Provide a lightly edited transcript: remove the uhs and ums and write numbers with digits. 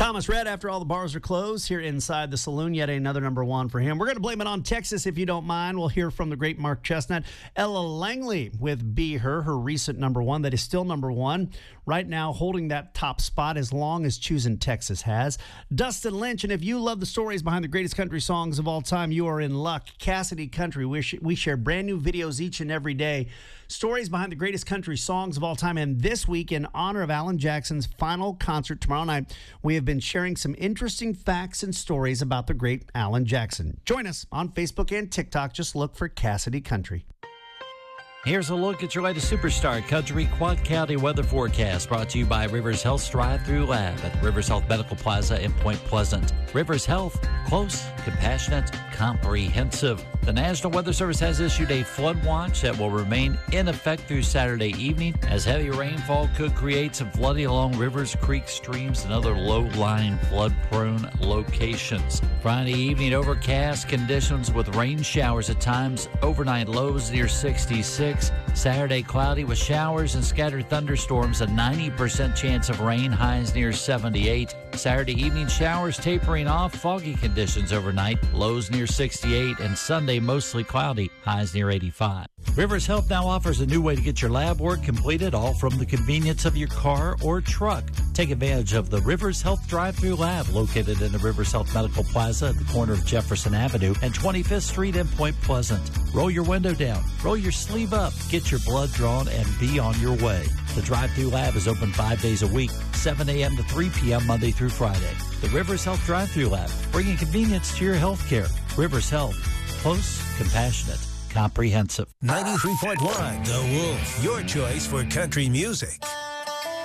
Thomas Rhett, after all the bars are closed here inside the saloon, yet another number one for him. We're going to blame it on Texas if you don't mind. We'll hear from the great Mark Chestnut. Ella Langley with Be Her, her recent number one that is still number one. Right now holding that top spot as long as Choosing Texas has. Dustin Lynch, and if you love the stories behind the greatest country songs of all time, you are in luck. Cassidy Country, we share brand new videos each and every day. Stories behind the greatest country songs of all time. And this week, in honor of Alan Jackson's final concert tomorrow night, we have been sharing some interesting facts and stories about the great Alan Jackson. Join us on Facebook and TikTok. Just look for Cassidy Country. Here's a look at your latest Superstar Country Quad County weather forecast, brought to you by Rivers Health Drive-Thru Lab at Rivers Health Medical Plaza in Point Pleasant. Rivers Health, close, compassionate, comprehensive. The National Weather Service has issued a flood watch that will remain in effect through Saturday evening, as heavy rainfall could create some flooding along rivers, creeks, streams, and other low-lying flood-prone locations. Friday evening, overcast conditions with rain showers at times, overnight lows near 66. Saturday, cloudy with showers and scattered thunderstorms, a 90% chance of rain, highs near 78. Saturday evening, showers tapering off, foggy conditions overnight, lows near 68, and Sunday mostly cloudy, highs near 85. Rivers Health now offers a new way to get your lab work completed, all from the convenience of your car or truck. Take advantage of the Rivers Health Drive-Thru Lab, located in the Rivers Health Medical Plaza at the corner of Jefferson Avenue and 25th Street in Point Pleasant. Roll your window down, roll your sleeve up, get your blood drawn, and be on your way. The Drive-Thru Lab is open 5 days a week, 7 a.m. to 3 p.m. Monday through Friday. The Rivers Health Drive-Thru Lab, bringing convenience to your health care. Rivers Health, close, compassionate, comprehensive. 93.1 The Wolf, your choice for country music.